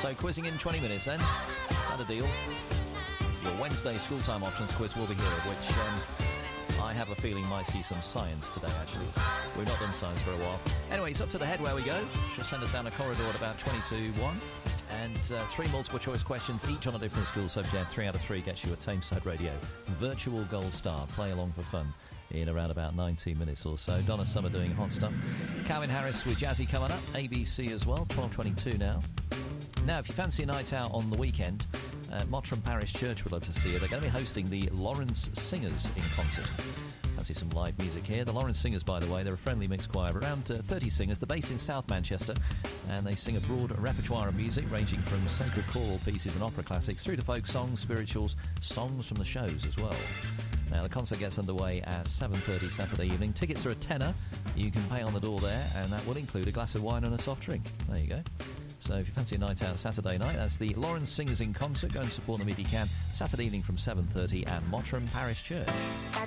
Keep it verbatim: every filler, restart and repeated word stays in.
So quizzing in twenty minutes then. Is that a deal? Your Wednesday school time options quiz will be here, which um, I have a feeling might see some science today, actually. We've not done science for a while. Anyway, it's up to the head where we go. She'll send us down a corridor at about twenty to one. And uh, three multiple-choice questions, each on a different school subject. Three out of three gets you a Tameside Radio Virtual Gold Star. Play along for fun in around about nineteen minutes or so. Donna Summer doing hot stuff. Calvin Harris with Jazzy coming up. A B C as well, twelve twenty-two now. Now, if you fancy a night out on the weekend, uh, Mottram Parish Church would love to see you. They're going to be hosting the Lawrence Singers in concert. Fancy some live music here. The Lawrence Singers, by the way, they're a friendly mixed choir, around uh, thirty singers. They're based in South Manchester, and they sing a broad repertoire of music ranging from sacred choral pieces and opera classics through to folk songs, spirituals, songs from the shows as well. Now, the concert gets underway at seven thirty Saturday evening. Tickets are a tenner. You can pay on the door there, and that will include a glass of wine and a soft drink. There you go. So if you fancy a night out Saturday night, that's the Lawrence Singers in concert. Go and support them if you can. Saturday evening from seven thirty at Mottram Parish Church.